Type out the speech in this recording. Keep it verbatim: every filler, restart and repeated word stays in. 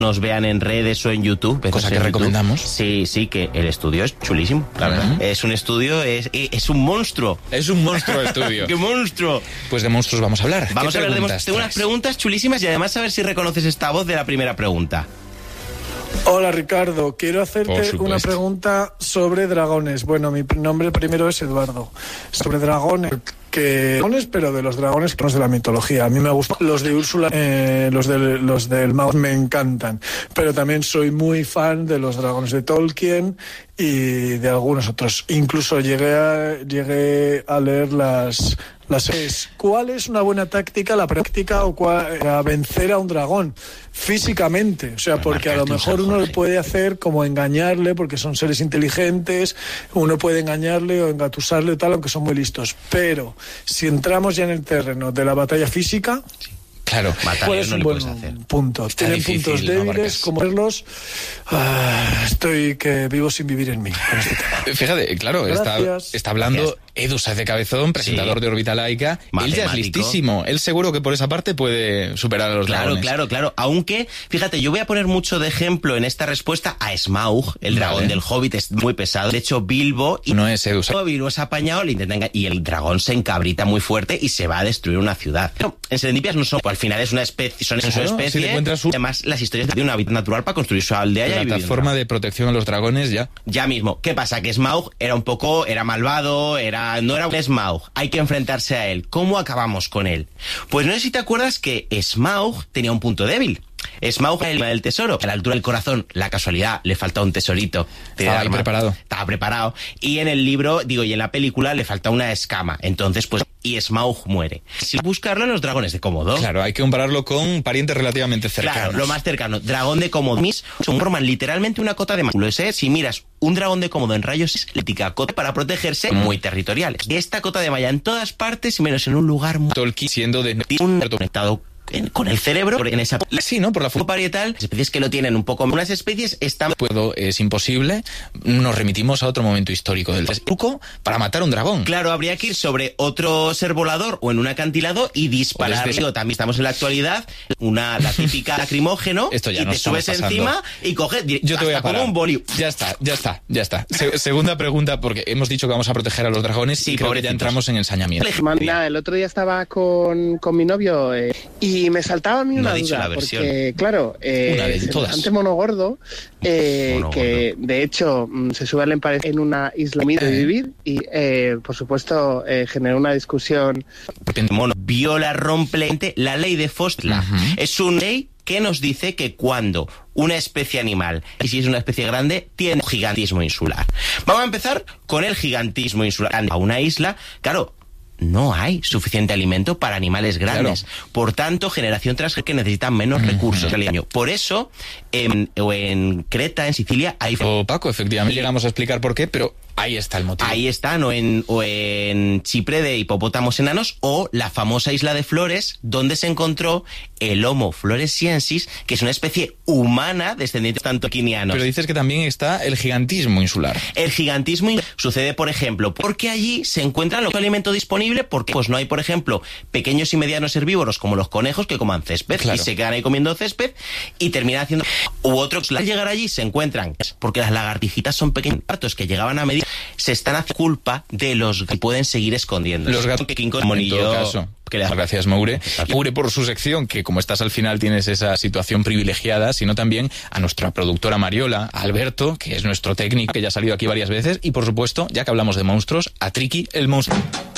nos vean en redes o en YouTube. Cosa que en recomendamos. YouTube. Sí, sí, que el estudio es chulísimo, la verdad. Uh-huh. Es un estudio, es, es un monstruo. Es un monstruo de estudio. ¡Qué monstruo! Pues de monstruos vamos a hablar. Vamos a hablar de monstruos. Tengo unas preguntas chulísimas y además a ver si reconoces esta voz de la primera pregunta. Hola Ricardo, quiero hacerte una pregunta sobre dragones. Bueno, mi nombre primero es Eduardo. Sobre dragones, que dragones, pero de los dragones que no es de la mitología. A mí me gustan los de Úrsula, eh, los, de, los del Mago me encantan. Pero también soy muy fan de los dragones de Tolkien y de algunos otros. Incluso llegué a, llegué a leer las... las ¿Cuál es una buena táctica, la práctica o cuál, a vencer a un dragón físicamente? O sea, porque a lo mejor uno le puede hacer como engañarle, porque son seres inteligentes, uno puede engañarle o engatusarle o tal, aunque son muy listos. Pero si entramos ya en el terreno de la batalla física... Sí. Claro, pues no un buen hacer. punto. Está Tienen difícil, puntos débiles, no como verlos. Ah, estoy que vivo sin vivir en mí con este tema. Fíjate, claro, está, está hablando Gracias. Edu Sáez de Cabezón, presentador sí. de Órbita Laica. Él ya es listísimo. Él seguro que por esa parte puede superar a los claro, dragones. Claro, claro, claro. Aunque, fíjate, yo voy a poner mucho de ejemplo en esta respuesta a Smaug, el dragón vale. del Hobbit, es muy pesado. De hecho, Bilbo... Y no es Edu Sáez. Bilbo es apañado, le intentan, y el dragón se encabrita muy fuerte y se va a destruir una ciudad. Pero en Serendipias no son... Al final es una especie, son claro, su especie. Si un... Además, las historias de un hábitat natural para construir su aldea y vivir. La forma de protección a los dragones ya. Ya mismo. ¿Qué pasa? Que Smaug era un poco... Era malvado, era no era un Smaug. Hay que enfrentarse a él. ¿Cómo acabamos con él? Pues no sé si te acuerdas que Smaug tenía un punto débil. Smaug era el del tesoro. A la altura del corazón, la casualidad, le falta un tesorito. Estaba ahí preparado. Estaba preparado. Y en el libro, digo, y en la película le falta una escama. Entonces, pues, y Smaug muere. Si buscarlo en los dragones de Komodo. Claro, hay que compararlo con parientes relativamente cercanos. Claro, lo más cercano. Dragón de Komodo. Forman literalmente una cota de mango. Si miras un dragón de Komodo en rayos, le tica cota para protegerse, mm. muy territoriales. Esta cota de malla en todas partes, menos en un lugar muy... Tolkien siendo de... un conectado En, con el cerebro, en esa sí, ¿no? Por la forma parietal, especies que lo tienen un poco, unas especies están puedo es imposible. Nos remitimos a otro momento histórico del truco para matar un dragón. Claro, habría que ir sobre otro ser volador o en un acantilado y disparar. Desde... También estamos en la actualidad, una la típica lacrimógeno. Esto ya y te subes pasando. encima y coges yo te voy a parar. Como un boli. Ya está, ya está, ya está. Se, segunda pregunta, porque hemos dicho que vamos a proteger a los dragones sí, y creo que ya entramos en ensañamiento. Nada, el otro día estaba con, con mi novio eh, y me saltaba a mí una no duda, la porque claro, eh, una de semejante mono gordo, eh, mono que gordo. De hecho se sube al emparedado en una isla de vivir y eh, por supuesto eh, generó una discusión. Mono viola, rompe la ley de Foster. Uh-huh. Es una ley que nos dice que cuando una especie animal, y si es una especie grande, tiene un gigantismo insular. Vamos a empezar con el gigantismo insular. A una isla, claro, no hay suficiente alimento para animales grandes. Claro. Por tanto, generación tras que necesitan menos uh-huh. recursos al año. Por eso, en, o en Creta, en Sicilia, hay... O Paco, efectivamente, llegamos a explicar por qué, pero ahí está el motivo. Ahí están, o en, o en Chipre de hipopótamos enanos, o la famosa isla de Flores, donde se encontró el Homo floresiensis, que es una especie humana descendiente tanto quinianos. Pero dices que también está el gigantismo insular. El gigantismo sucede, por ejemplo, porque allí se encuentra el alimento disponible, porque pues no hay, por ejemplo, pequeños y medianos herbívoros como los conejos que coman césped, claro. y se quedan ahí comiendo césped y terminan haciendo... U otros, al llegar allí se encuentran, porque las lagartijitas son pequeños gatos que llegaban a medir, se están haciendo culpa de los que pueden seguir escondiendo. Los gatos que en todo caso. Gracias, Moure. Moure por su sección, que como estás al final tienes esa situación privilegiada, sino también a nuestra productora Mariola, a Alberto, que es nuestro técnico, que ya ha salido aquí varias veces, y por supuesto, ya que hablamos de monstruos, a Triqui, el monstruo.